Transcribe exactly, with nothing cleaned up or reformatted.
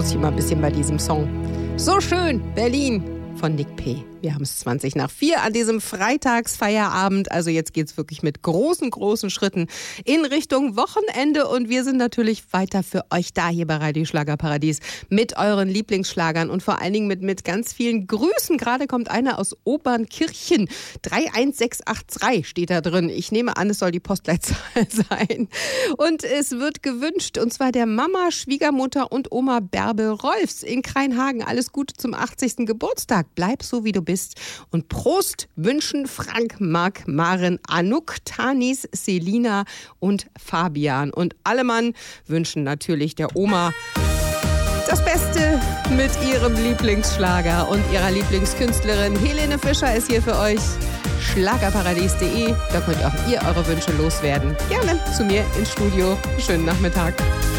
muss ich mal ein bisschen bei diesem Song. So schön, Berlin von Nick P. Wir haben es zwanzig nach vier an diesem Freitagsfeierabend. Also jetzt geht's wirklich mit großen, großen Schritten in Richtung Wochenende. Und wir sind natürlich weiter für euch da hier bei Radio Schlagerparadies mit euren Lieblingsschlagern und vor allen Dingen mit, mit ganz vielen Grüßen. Gerade kommt einer aus Obernkirchen. drei eins sechs acht drei steht da drin. Ich nehme an, es soll die Postleitzahl sein. Und es wird gewünscht, und zwar der Mama, Schwiegermutter und Oma Bärbel Rolfs in Kreinhagen. Alles Gute zum achtzigsten Geburtstag. Bleib so, wie du bist. Und Prost wünschen Frank, Marc, Maren, Anouk, Tanis, Selina und Fabian. Und alle Mann wünschen natürlich der Oma das Beste mit ihrem Lieblingsschlager und ihrer Lieblingskünstlerin. Helene Fischer ist hier für euch. Schlagerparadies punkt de. Da könnt auch ihr eure Wünsche loswerden. Gerne zu mir ins Studio. Schönen Nachmittag.